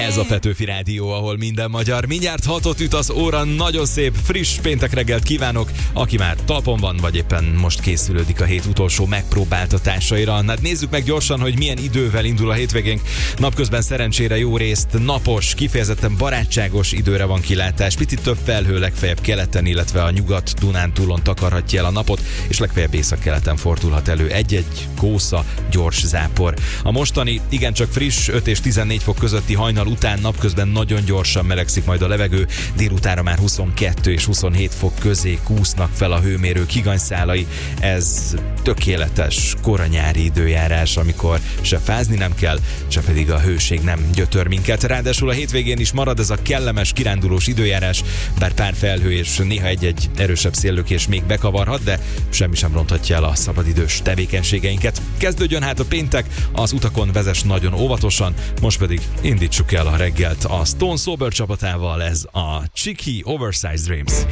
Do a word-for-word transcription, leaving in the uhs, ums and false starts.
Ez a Petőfi Rádió, ahol minden magyar. Mindjárt hatot üt az óra, nagyon szép, friss péntek reggelt kívánok, aki már talpon van, vagy éppen most készülődik a hét utolsó megpróbáltatásaira. Hát nézzük meg gyorsan, hogy milyen idővel indul a hétvégénk. Napközben szerencsére jó részt napos, kifejezetten barátságos időre van kilátás. Picit több felhő legfeljebb keleten, illetve a Nyugat-Dunántúlon takarhatja el a napot, és legfeljebb északkeleten fordulhat elő egy-egy kósza, gyors zápor. A mostani igencsak friss öt és tizennégy fok közötti hajnal után napközben nagyon gyorsan melegszik majd a levegő, délutánra már huszonkettő és huszonhét fok közé kúsznak fel a hőmérők higanyszálai. Ez tökéletes koranyári időjárás, amikor se fázni nem kell, se pedig a hőség nem gyötör minket. Ráadásul a hétvégén is marad ez a kellemes, kirándulós időjárás, bár pár felhő és néha egy-egy erősebb széllökés még bekavarhat, de semmi sem ronthatja el a szabadidős tevékenységeinket. Kezdődjön hát a péntek, az utakon vezess nagyon óvatosan, most pedig indítsuk el a reggelt a Stone Sober csapatával, ez a Cheeky Oversized Dreams.